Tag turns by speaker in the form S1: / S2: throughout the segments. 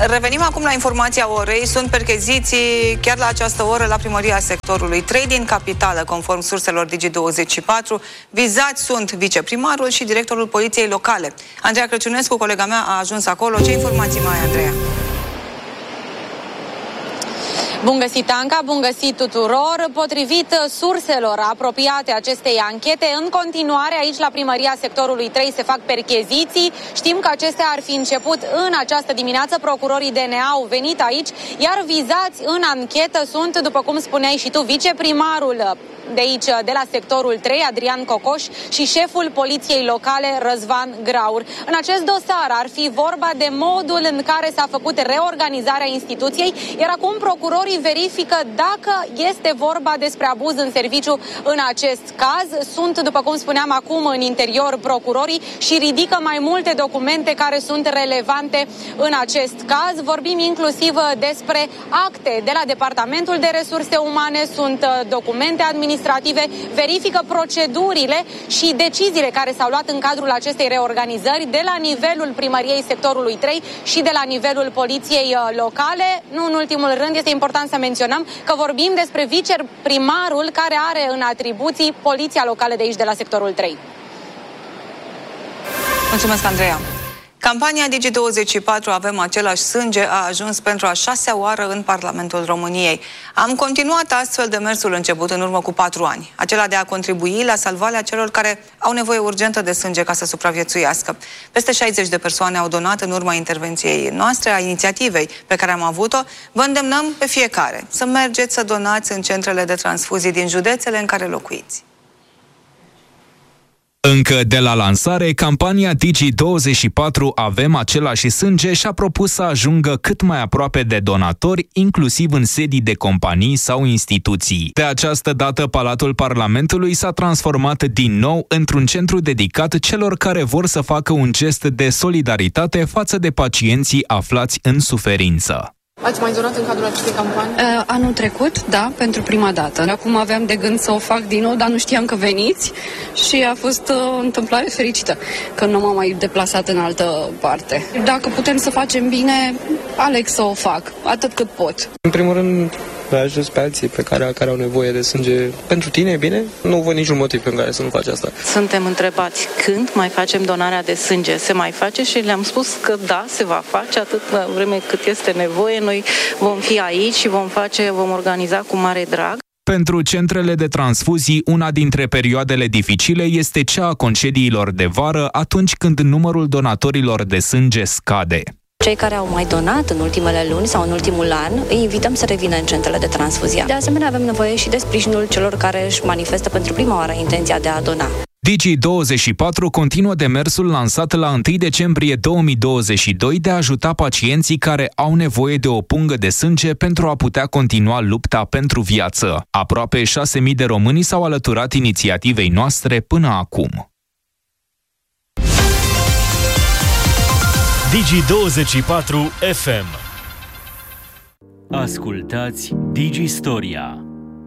S1: Revenim acum la informația orei. Sunt percheziții chiar la această oră la primăria sectorului 3 din capitală, conform surselor Digi24. Vizați sunt viceprimarul și directorul poliției locale. Andreea Crăciunescu, colega mea, a ajuns acolo. Ce informații mai ai, Andreea?
S2: Bun găsit, Anca, bun găsit tuturor. Potrivit surselor apropiate acestei anchete, în continuare aici la primăria sectorului 3 se fac percheziții. Știm că acestea ar fi început în această dimineață. Procurorii DNA au venit aici, iar vizați în anchetă sunt, după cum spuneai și tu, viceprimarul de aici, de la sectorul 3, Adrian Cocoș, și șeful poliției locale, Răzvan Graur. În acest dosar ar fi vorba de modul în care s-a făcut reorganizarea instituției, iar acum procurorii verifică dacă este vorba despre abuz în serviciu în acest caz. Sunt, după cum spuneam, acum în interior procurorii și ridică mai multe documente care sunt relevante în acest caz. Vorbim inclusiv despre acte de la Departamentul de Resurse Umane, sunt documente administrative, verifică procedurile și deciziile care s-au luat în cadrul acestei reorganizări de la nivelul primăriei sectorului 3 și de la nivelul poliției locale. Nu în ultimul rând, este important să menționăm că vorbim despre viceprimarul care are în atribuții poliția locală de aici, de la sectorul 3.
S1: Mulțumesc, Andreea. Campania Digi24 Avem același sânge a ajuns pentru a 6-a oară în Parlamentul României. Am continuat astfel demersul început în urmă cu 4 ani, acela de a contribui la salvarea celor care au nevoie urgentă de sânge ca să supraviețuiască. Peste 60 de persoane au donat în urma intervenției noastre, a inițiativei pe care am avut-o. Vă îndemnăm pe fiecare să mergeți să donați în centrele de transfuzii din județele în care locuiți.
S3: Încă de la lansare, campania Digi24 Avem același sânge și-a propus să ajungă cât mai aproape de donatori, inclusiv în sedii de companii sau instituții. De această dată, Palatul Parlamentului s-a transformat din nou într-un centru dedicat celor care vor să facă un gest de solidaritate față de pacienții aflați în suferință.
S4: Ați mai donat în cadrul acestei campanii?
S5: Anul trecut, da, pentru prima dată. Acum aveam de gând să o fac din nou, dar nu știam că veniți și a fost o întâmplare fericită, că nu m-am mai deplasat în altă parte. Dacă putem să facem bine, aleg să o fac, atât cât pot.
S6: În primul rând, le ajuns pe alții pe care au nevoie de sânge. Pentru tine e bine? Nu văd niciun motiv pentru care să nu faci asta.
S7: Suntem întrebați când mai facem donarea de sânge. Se mai face și le-am spus că da, se va face atât vreme cât este nevoie. Noi vom fi aici și vom organiza cu mare drag.
S3: Pentru centrele de transfuzii, una dintre perioadele dificile este cea a concediilor de vară, atunci când numărul donatorilor de sânge scade.
S8: Cei care au mai donat în ultimele luni sau în ultimul an, îi invităm să revină în centrele de transfuzie. De asemenea, avem nevoie și de sprijinul celor care își manifestă pentru prima oară intenția de a dona.
S3: Digi24 continuă demersul lansat la 1 decembrie 2022 de a ajuta pacienții care au nevoie de o pungă de sânge pentru a putea continua lupta pentru viață. Aproape 6.000 de români s-au alăturat inițiativei noastre până acum.
S9: Digi24 FM. Ascultați Digistoria.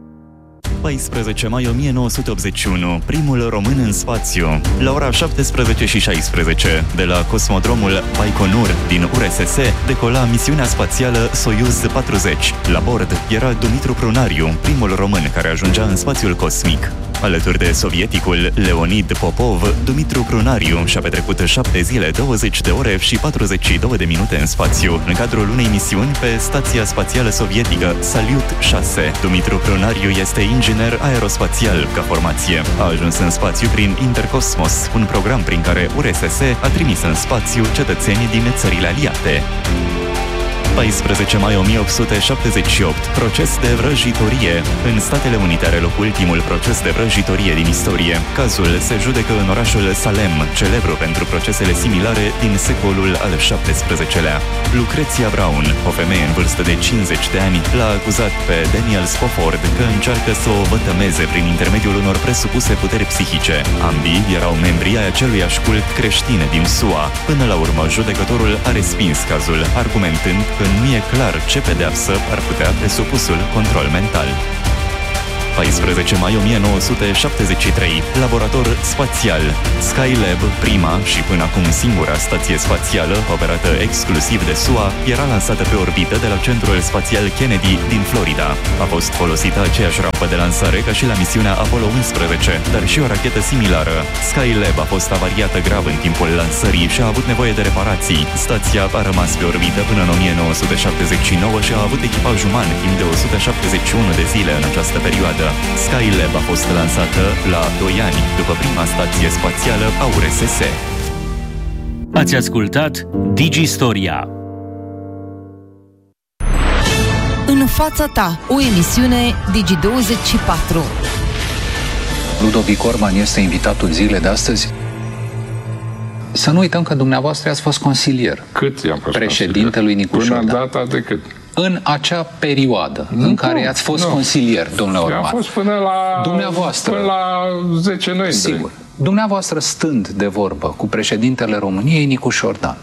S10: 14 mai 1981, primul român în spațiu. La ora 17:16, de la cosmodromul Baikonur din URSS, decola misiunea spațială Soyuz 40. La bord era Dumitru Prunariu, primul român care ajungea în spațiul cosmic. Alături de sovieticul Leonid Popov, Dumitru Prunariu și-a petrecut 7 zile, 20 de ore și 42 de minute în spațiu, în cadrul unei misiuni pe Stația Spațială Sovietică Salyut 6. Dumitru Prunariu este inginer aerospațial ca formație. A ajuns în spațiu prin Intercosmos, un program prin care URSS a trimis în spațiu cetățeni din țările aliate. 14 mai 1878, proces de vrăjitorie. În Statele Unite are loc ultimul proces de vrăjitorie din istorie. Cazul se judecă în orașul Salem, celebru pentru procesele similare din secolul al XVII-lea. Lucreția Brown, o femeie în vârstă de 50 de ani, l-a acuzat pe Daniel Spofford că încearcă să o vătămeze prin intermediul unor presupuse puteri psihice. Ambii erau membri ai aceluiași cult creștin din SUA. Până la urmă, judecătorul a respins cazul, argumentând că nu e clar ce pedeapsă ar putea presupusul control mental. 14 mai 1973, laborator spațial. Skylab, prima și până acum singura stație spațială operată exclusiv de SUA, era lansată pe orbită de la Centrul Spațial Kennedy din Florida. A fost folosită aceeași rampă de lansare ca și la misiunea Apollo 11, dar și o rachetă similară. Skylab a fost avariată grav în timpul lansării și a avut nevoie de reparații. Stația a rămas pe orbită până în 1979 și a avut echipaj uman timp de 171 de zile în această perioadă. Skylab a fost lansată la 2 ani după prima stație spațială a URSS.
S9: Ați ascultat Digistoria.
S11: În fața ta, o emisiune Digi24.
S12: Ludovic Orban este invitatul zilei de astăzi. Să nu uităm că dumneavoastră ați fost consilier.
S13: Cât i-am fost
S12: președintelui Nicu Șordan.
S13: Până în data de cât?
S12: În acea perioadă în care ați fost consilier, domnule Orban.
S13: Am fost până la,
S12: dumneavoastră,
S13: până la 10 noiembrie.
S12: Sigur. Dumneavoastră stând de vorbă cu președintele României, Nicu Șordan,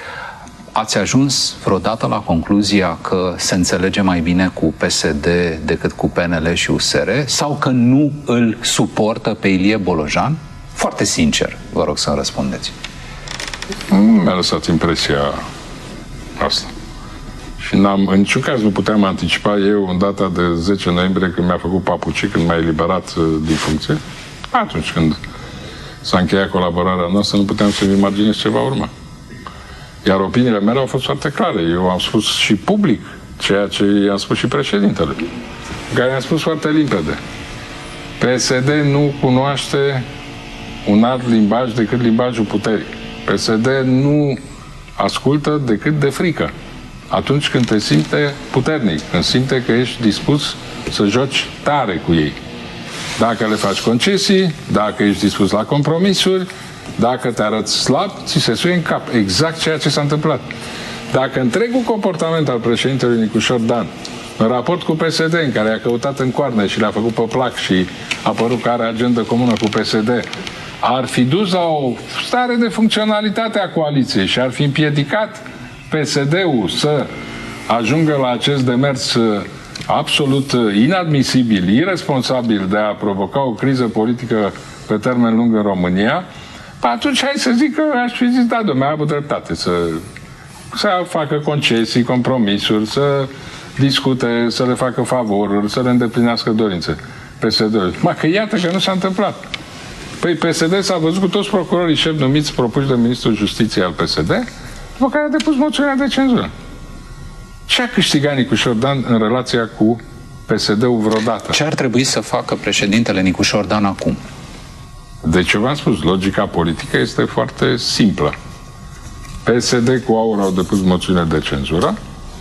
S12: ați ajuns vreodată la concluzia că se înțelege mai bine cu PSD decât cu PNL și USR sau că nu îl suportă pe Ilie Bolojan? Foarte sincer, vă rog să-mi răspundeți.
S13: Nu mi-a lăsat impresia asta. Și în niciun caz nu puteam anticipa eu în data de 10 noiembrie când mi-a făcut papucii, când m-a eliberat din funcție. Atunci când s-a încheiat colaborarea noastră, nu puteam să-mi imaginez ce va urma. Iar opiniile mele au fost foarte clare. Eu am spus și public ceea ce i-am spus și președintele, care i-am spus foarte limpede. PSD nu cunoaște un alt limbaj decât limbajul puterii. PSD nu ascultă decât de frică. Atunci când te simte puternic, când simte că ești dispus să joci tare cu ei. Dacă le faci concesii, dacă ești dispus la compromisuri, dacă te arăți slab, ți se suie în cap. Exact ceea ce s-a întâmplat. Dacă întregul comportament al președintelui Nicu Șordan, în raport cu PSD, în care a căutat în coarne și le-a făcut pe plac și a părut că are agendă comună cu PSD, ar fi dus la o stare de funcționalitate a coaliției și ar fi împiedicat PSD-ul să ajungă la acest demers absolut inadmisibil, irresponsabil de a provoca o criză politică pe termen lung în România, atunci hai să zic că aș fi zis, da, dom'le, a avut dreptate să facă concesii, compromisuri, să discute, să le facă favoruri, să le îndeplinească dorințe PSD-ul. Că iată că nu s-a întâmplat. Păi PSD s-a văzut cu toți procurorii șefi numiți propuși de Ministrul Justiției al PSD, după care a depus moțiunea de cenzură. Ce a câștigat Nicu Șordan în relația cu PSD-ul vreodată?
S12: Ce ar trebui să facă președintele Nicu Șordan acum?
S13: Deci eu v-am spus, logica politică este foarte simplă. PSD cu AUR au depus moțiune de cenzură,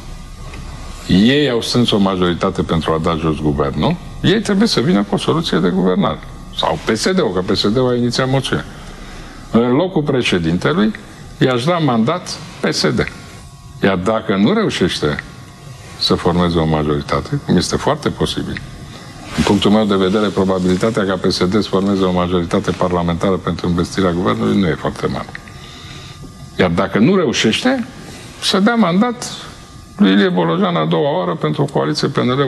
S13: ei au strâns o majoritate pentru a da jos guvernul, ei trebuie să vină cu o soluție de guvernare. Sau PSD-ul, că PSD-ul a inițiat moțiunea. În locul președintelui i-aș da mandat PSD. Iar dacă nu reușește să formeze o majoritate, cum este foarte posibil, din punctul meu de vedere, probabilitatea ca PSD să formeze o majoritate parlamentară pentru investirea guvernului nu e foarte mare. Iar dacă nu reușește, să dea mandat lui Ilie Bolojan a doua oară pentru o coaliție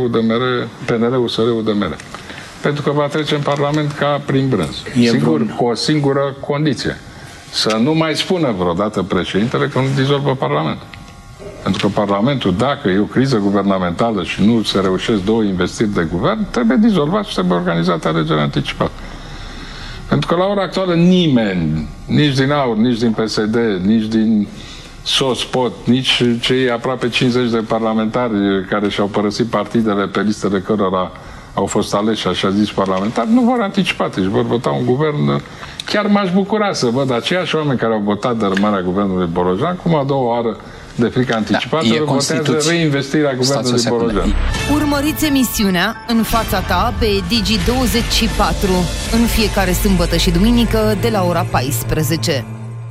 S13: PNL-USR-UDMR. Pentru că va trece în Parlament ca prin brânz. Sigur, cu o singură condiție. Să nu mai spună vreodată președintele că nu dizolvă Parlamentul. Pentru că Parlamentul, dacă e o criză guvernamentală și nu se reușesc 2 investiri de guvern, trebuie dizolvat și trebuie organizate alegeri anticipate. Pentru că la ora actuală nimeni, nici din AUR, nici din PSD, nici din SOS-POT, nici cei aproape 50 de parlamentari care și-au părăsit partidele pe listele cărora au fost aleși, așa zis, parlamentari, nu vor anticipa, deci vor vota un guvern. Chiar m-aș bucura să văd aceiași oameni care au votat dărâmarea guvernului Bolojan, cum a doua oară de frică anticipată, votează reinvestirea guvernului Bolojan.
S11: Urmăriți emisiunea În fața ta pe Digi24 în fiecare sâmbătă și duminică de la ora 14.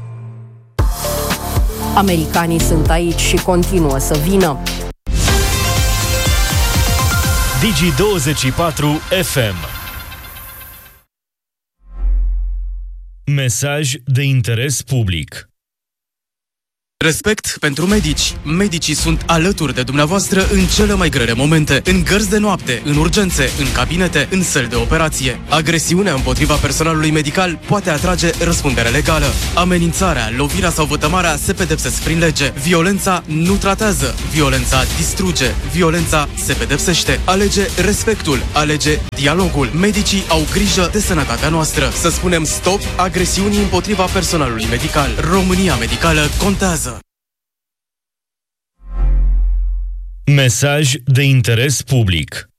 S14: Americanii sunt aici și continuă să vină.
S9: Digi24 FM. Mesaj de interes public.
S15: Respect pentru medici. Medicii sunt alături de dumneavoastră în cele mai grele momente, în gărzi de noapte, în urgențe, în cabinete, în săli de operație. Agresiunea împotriva personalului medical poate atrage răspundere legală. Amenințarea, lovirea sau vătămarea se pedepsesc prin lege. Violența nu tratează. Violența distruge. Violența se pedepsește. Alege respectul. Alege dialogul. Medicii au grijă de sănătatea noastră. Să spunem stop agresiunii împotriva personalului medical. România medicală contează.
S9: Mesaj de interes public.